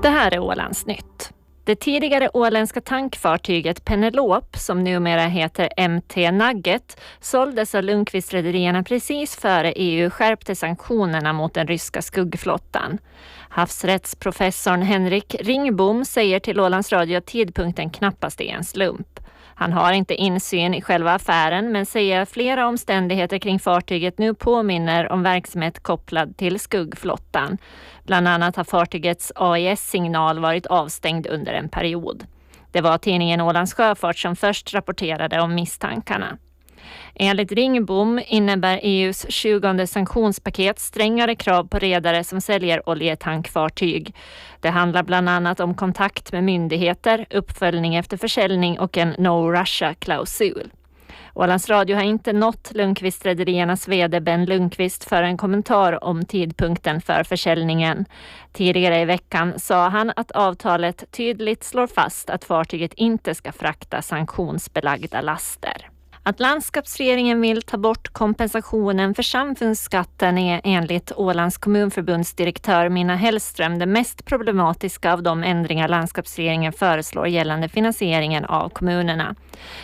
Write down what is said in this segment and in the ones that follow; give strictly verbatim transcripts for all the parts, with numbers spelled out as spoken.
Det här är Ålands nytt. Det tidigare åländska tankfartyget Penelope, som numera heter M T Nugget, såldes av Lundqvist-rederierna precis före E U skärpte sanktionerna mot den ryska skuggflottan. Havsrättsprofessorn Henrik Ringbom säger till Ålands Radio att tidpunkten knappast är en slump. Han har inte insyn i själva affären, men säger att flera omständigheter kring fartyget nu påminner om verksamhet kopplad till skuggflottan. Bland annat har fartygets A I S-signal varit avstängd under en period. Det var tidningen Ålands Sjöfart som först rapporterade om misstankarna. Enligt Ringbom innebär E U:s tjugonde sanktionspaket strängare krav på redare som säljer oljetankfartyg. Det handlar bland annat om kontakt med myndigheter, uppföljning efter försäljning och en No Russia-klausul. Ålands Radio har inte nått Lundqvist-rederiernas vd Ben Lundqvist för en kommentar om tidpunkten för försäljningen. Tidigare i veckan sa han att avtalet tydligt slår fast att fartyget inte ska frakta sanktionsbelagda laster. Att landskapsregeringen vill ta bort kompensationen för samfundsskatten är enligt Ålands kommunförbundsdirektör Minna Hellström det mest problematiska av de ändringar landskapsregeringen föreslår gällande finansieringen av kommunerna.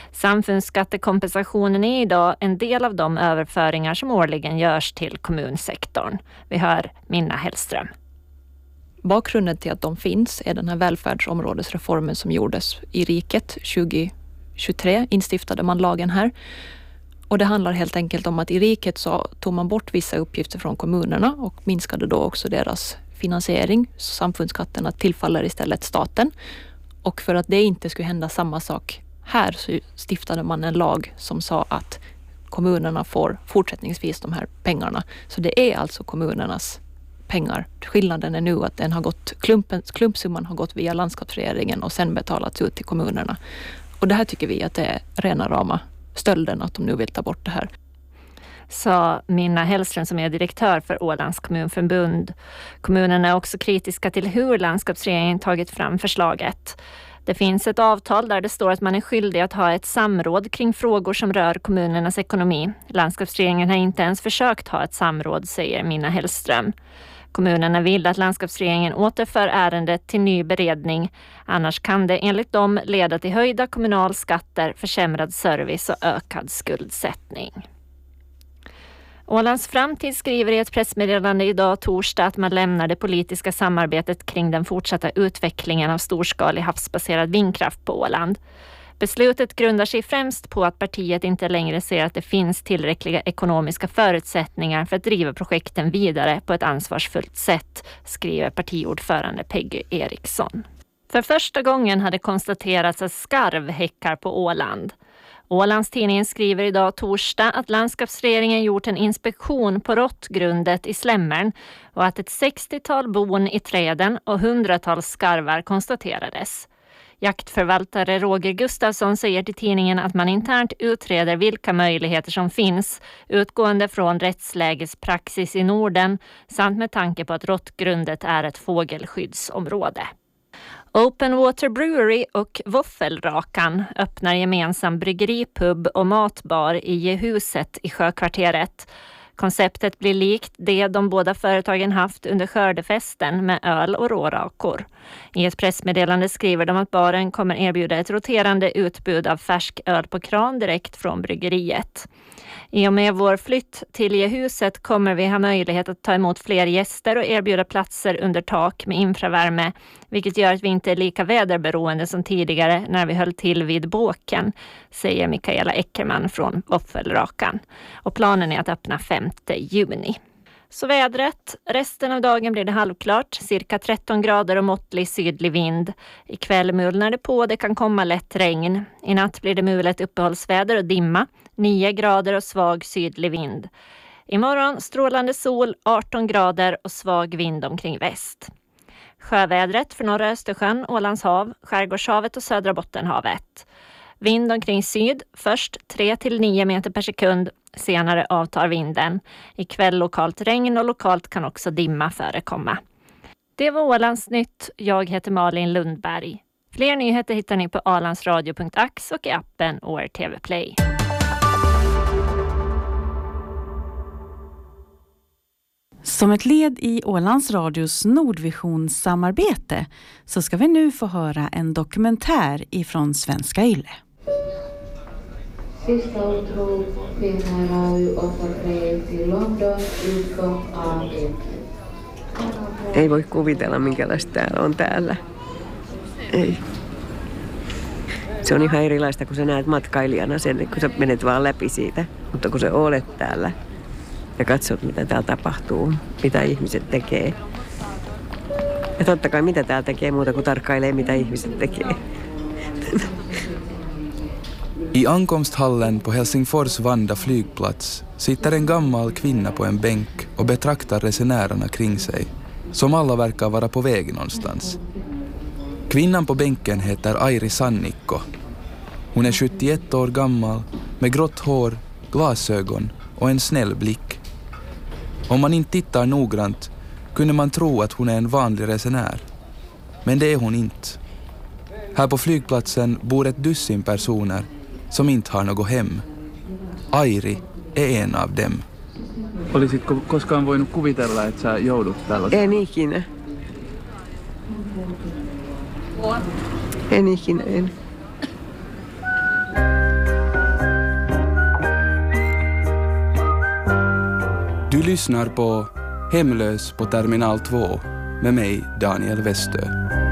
Samfundsskattekompensationen är idag en del av de överföringar som årligen görs till kommunsektorn. Vi hör Minna Hellström. Bakgrunden till att de finns är den här välfärdsområdesreformen som gjordes i riket tjugo tjugotre instiftade man lagen här. Och det handlar helt enkelt om att i riket så tog man bort vissa uppgifter från kommunerna och minskade då också deras finansiering. Så samfundsskatterna tillfaller istället staten. Och för att det inte skulle hända samma sak här så stiftade man en lag som sa att kommunerna får fortsättningsvis de här pengarna. Så det är alltså kommunernas pengar. Skillnaden är nu att den har gått, klumpen, klumpsumman har gått via landskapsregeringen och sen betalats ut till kommunerna. Och det här tycker vi att det är rena rama stölden att de nu vill ta bort det här. Sa Minna Hellström som är direktör för Ålands kommunförbund. Kommunerna är också kritiska till hur landskapsregeringen tagit fram förslaget. Det finns ett avtal där det står att man är skyldig att ha ett samråd kring frågor som rör kommunernas ekonomi. Landskapsregeringen har inte ens försökt ha ett samråd, säger Minna Hellström. Kommunerna vill att landskapsregeringen återför ärendet till ny beredning. Annars kan det enligt dem leda till höjda kommunalskatter, försämrad service och ökad skuldsättning. Ålands Framtid skriver i ett pressmeddelande idag torsdag att man lämnar det politiska samarbetet kring den fortsatta utvecklingen av storskalig havsbaserad vindkraft på Åland. Beslutet grundar sig främst på att partiet inte längre ser att det finns tillräckliga ekonomiska förutsättningar för att driva projekten vidare på ett ansvarsfullt sätt, skriver partiordförande Peggy Eriksson. För första gången hade konstaterats att skarv häckar på Åland. Ålands tidning skriver idag torsdag att landskapsregeringen gjort en inspektion på råttgrundet i Slämmern och att ett sextiotal bon i träden och hundratals skarvar konstaterades. Jaktförvaltare Roger Gustafsson säger till tidningen att man internt utreder vilka möjligheter som finns utgående från rättslägespraxis i Norden samt med tanke på att råttgrundet är ett fågelskyddsområde. Open Water Brewery och Våffelrakan öppnar gemensam bryggeripub och matbar i Gehuset i Sjökvarteret. Konceptet blir likt det de båda företagen haft under skördefesten med öl och rårakor. I ett pressmeddelande skriver de att baren kommer erbjuda ett roterande utbud av färsk öl på kran direkt från bryggeriet. I och med vår flytt till Gehuset kommer vi ha möjlighet att ta emot fler gäster och erbjuda platser under tak med infravärme, vilket gör att vi inte är lika väderberoende som tidigare när vi höll till vid båken, säger Mikaela Eckerman från Våffelrakan. Och planen är att öppna femte juni. Så vädret. Resten av dagen blir det halvklart, cirka tretton grader och måttlig sydlig vind. Ikväll mulnar det på, det kan komma lätt regn. I natt blir det mulet uppehållsväder och dimma, nio grader och svag sydlig vind. Imorgon strålande sol, arton grader och svag vind omkring väst. Sjövädret för norra Östersjön, Ålands hav, Skärgårdshavet och södra Bottenhavet. Vind omkring syd, först tre till nio meter per sekund, senare avtar vinden. Ikväll lokalt regn och lokalt kan också dimma förekomma. Det var Ålands nytt. Jag heter Malin Lundberg. Fler nyheter hittar ni på alandsradio punkt ax och i appen O R T V Play. Som ett led i Ålands Radios Nordvision-samarbete så ska vi nu få höra en dokumentär ifrån Svenska Yle. Sista utrop Finnair A Y åtta till London, U K A Y. Ei voi kuvitella, minkälaista täällä on täällä. Ei. Se on ihan erilaista, kun sä näet matkailijana sen, kun sä menet vaan läpi siitä. Mutta kun sä olet täällä ja katsot, mitä täällä tapahtuu, mitä ihmiset tekee. Ja totta kai, mitä täällä tekee muuta kuin tarkkailee, mitä ihmiset tekee. I ankomsthallen på Helsingfors Vanda flygplats sitter en gammal kvinna på en bänk och betraktar resenärerna kring sig, som alla verkar vara på väg någonstans. Kvinnan på bänken heter Airi Sannikko. Hon är sjuttioett år gammal med grått hår, glasögon och en snäll blick. Om man inte tittar noggrant kunde man tro att hon är en vanlig resenär. Men det är hon inte. Här på flygplatsen bor ett dussin personer som inte har något hem. Airi är en av dem. Olisitko koskaan voinut kuvitella, että sä joudut tällaisen? En ikinä. En ikinä, en. Du lyssnar på Hemlös på Terminal två med mig, Daniel Westö.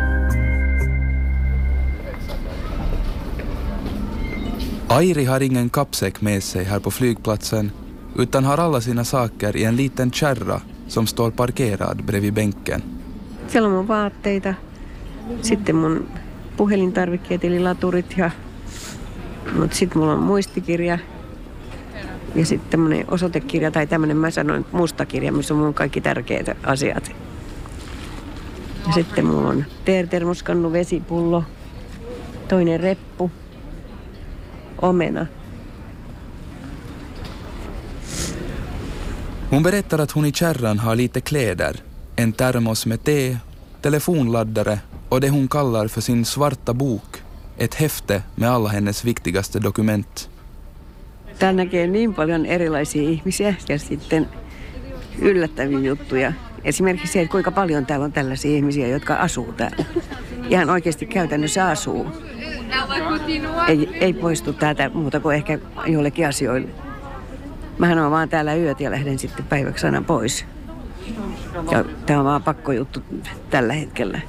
Airi har ingen kappsäck med sig här på flygplatsen utan har alla sina saker i en liten kärra som står parkerad bredvid bänken. Siellä on mun vaatteita, sitten mun puhelintarvikkeet eli laturit ja mutta sitten mulla on muistikirja ja sitten tämmönen osoitekirja tai tämmönen, mä sanoin, mustakirja, missä on mun kaikki tärkeät asiat. Ja sitten mulla on teertermoskannu, vesipullo, toinen reppu, omena. Hon berättar att hon i kärran har lite kläder, en termos med te, telefonladdare och det hon kallar för sin svarta bok, ett häfte med alla hennes viktigaste dokument. Täällä näkee niin paljon erilaisia ihmisiä ja sitten yllättäviä juttuja. Esimerkiksi se, että kuinka paljon täällä on tällaisia ihmisiä, jotka asuu täällä. Ihan oikeasti käytännössä asuu. Ei, ei poistu täältä muuta kuin ehkä jollekin asioille. Mähän olen vaan täällä yöt ja lähden sitten päiväksi aina pois. Ja tämä on vaan pakkojuttu tällä hetkellä.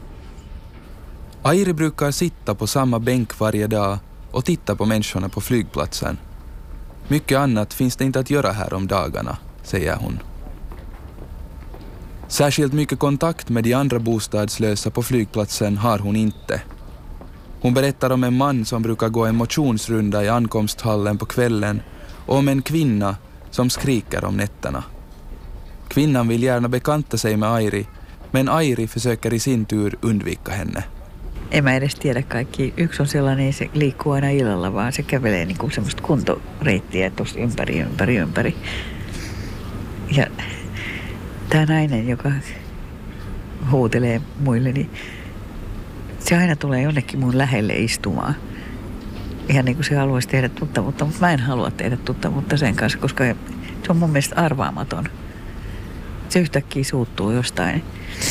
Airi brukar sitta på samma bänk varje dag och titta på människorna på flygplatsen. Mycket annat finns det inte att göra här om dagarna, säger hon. Särskilt mycket kontakt med de andra bostadslösa på flygplatsen har hon inte. Hon berättar om en man som brukar gå en motionsrunda i ankomsthallen på kvällen och om en kvinna som skriker om nätterna. Kvinnan vill gärna bekanta sig med Airi, men Airi försöker i sin tur undvika henne. En mä edes tiedä kaikki. Yksi on sellainen, se liikkuu aina illalla, vaan se kävelee niin kuin semmoista kuntoreittiä tuosta ympäri, ympäri, ympäri. Ja tämä nainen, joka huutelee muille, niin se aina tulee jonnekin mun lähelle istumaan. Ihan niin kuin se haluaisi tehdä tuttavuutta, mutta mä en halua tehdä tuttavuutta sen kanssa, koska se on mun mielestä arvaamaton. Se yhtäkkiä suuttuu jostain.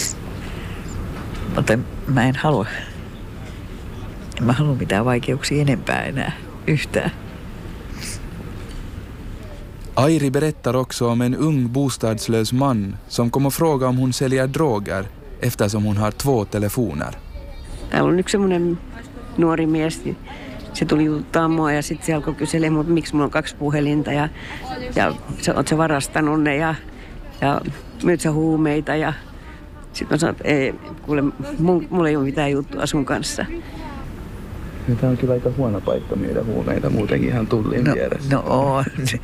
Mutta mä en halua, en mä halua mitään vaikeuksia enempää enää yhtään. Airi berättar också om en ung bostadslös man som kommer fråga om hon säljer droger eftersom hon har två telefoner. Täällä on yksi semmoinen nuori mies, niin se tuli juttaa mua ja sitten se alkoi kyselemään, mutta miksi mulla on kaksi puhelinta ja, ja oot sä varastanut ne ja, ja myyt sä huumeita ja sitten mä sanoin, että ei, kuule, mulla ei ole mitään juttua sun kanssa. Tämä on kyllä aika huono paikka myydä huumeita muutenkin ihan tullin no, vieressä. No on.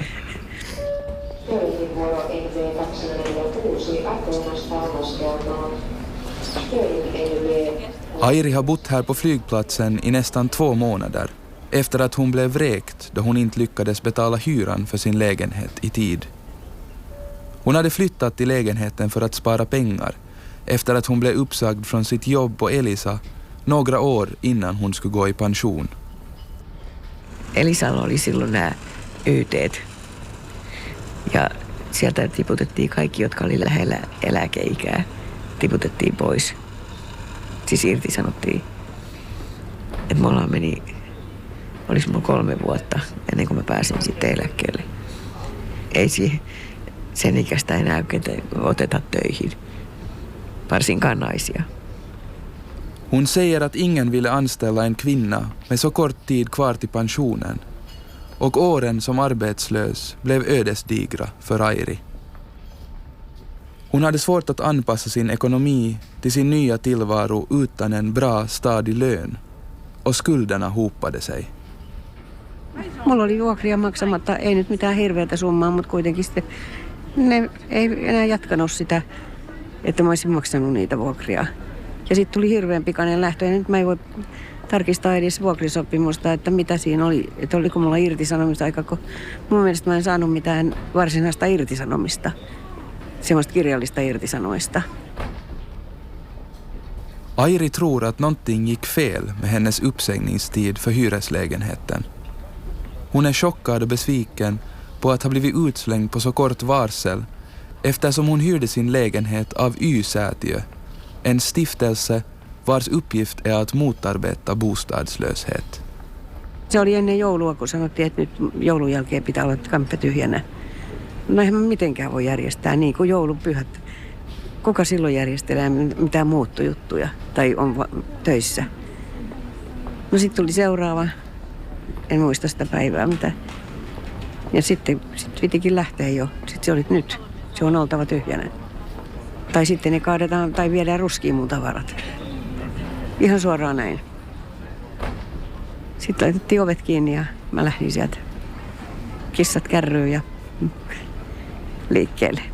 Airi har bott här på flygplatsen i nästan två månader efter att hon blev vräkt då hon inte lyckades betala hyran för sin lägenhet i tid. Hon hade flyttat till lägenheten för att spara pengar efter att hon blev uppsagd från sitt jobb på Elisa några år innan hon skulle gå i pension. Elisalla oli silloin nämä Y T:t. Ja sieltä tiputettiin kaikki, jotka oli lähellä eläkeikää. Tiputettiin pois. Siis irti sanottiin. Että mulla meni, olisi mulla kolme vuotta ennen kuin mä pääsin sitten eläkkeelle. Ei siihen, sen ikäistä enää ketä oteta töihin. Varsinkaan naisia. Hon säger att ingen ville anställa en kvinna med så kort tid kvar till pensionen. Och åren som arbetslös blev ödesdigra för Airi. Hon hade svårt att anpassa sin ekonomi till sin nya tillvaro utan en bra stadig lön. Och skulderna hopade sig. Mulla oli vuokria maksamatta, ei nyt mitään hirveätä summaa, mutta kuitenkin sitten ne ei enää jatkanut sitä, että mä olisin maksanut niitä vuokria. Ja sitten tuli hirveän pikainen lähtö, ja nyt mä ei voi tarkistaa edes vuokrisopimusta, että mitä siinä oli, että oliko mulla irtisanomisaika, kun mun mielestä mä en saanut mitään varsinaista irtisanomista, semmoista kirjallista irtisanoista. Airi tror att någonting gick fel med hennes uppsägningstid för hyreslägenheten. Hon är chockad och besviken på att ha blivit utslängd på så kort varsel eftersom hon hyrde sin lägenhet av Y-säätiö, en stiftelse vars uppgift är att motarbeta bostadslöshet. Se oli ennen joulua, kun sanottiin, että nyt joulun jälkeen pitää olla kamppe tyhjänä. No eihän mä mitenkään voi järjestää niin kuin joulupyhät. Kuka silloin järjestelee mitään muuttujuttuja tai on va- töissä? No sitten tuli seuraava, en muista sitä päivää mitä. Ja sitten sit pitikin lähteä jo. Sitten se oli nyt, se on oltava tyhjänä. Tai sitten ne kaadetaan tai viedään ruskiin mun tavarat. Ihan suoraan näin. Sitten laitettiin ovet kiinni ja mä lähdin sieltä. Kissat kärryyn ja liikkeelle.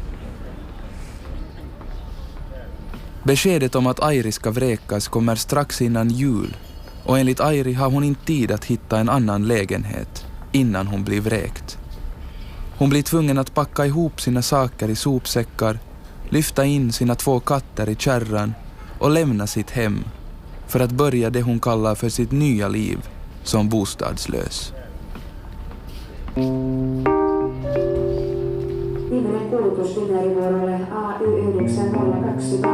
Beskedet om att Airi ska vräkas kommer strax innan jul och enligt Airi har hon inte tid att hitta en annan lägenhet innan hon blir vräkt. Hon blir tvungen att packa ihop sina saker i sopsäckar, lyfta in sina två katter i kärran och lämna sitt hem för att börja det hon kallar för sitt nya liv som bostadslös. Viimeinen kulutus Finnairivuorolle A Y yhdeksän nolla kaksi